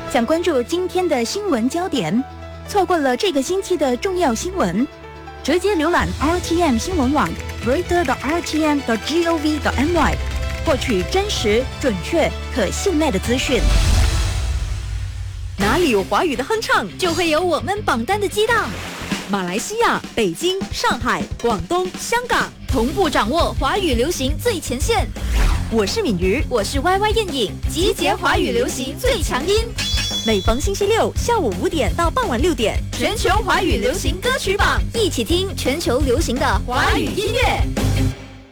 想关注今天的新闻焦点，错过了这个星期的重要新闻，直接浏览 RTM 新闻网 reader.rtm.gov.my， 获取真实、准确、可信赖的资讯。 哪里有华语的哼唱， 就会有我们榜单的激荡。 马来西亚、北京、上海、广东、香港， 同步掌握华语流行最前线。 我是敏瑜， 我是 YY 燕颖，集结华语流行最强音。 每逢星期六下午5点到傍晚6点， 全球华语流行歌曲榜，一起听全球流行的华语音乐。